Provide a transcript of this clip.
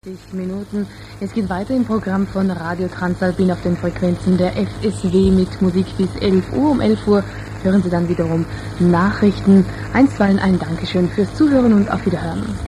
Minuten. Es geht weiter im Programm von Radio Transalpin auf den Frequenzen der FSW mit Musik bis 11 Uhr. Um 11 Uhr hören Sie dann wiederum Nachrichten. Einstweilen ein Dankeschön fürs Zuhören und auf Wiederhören.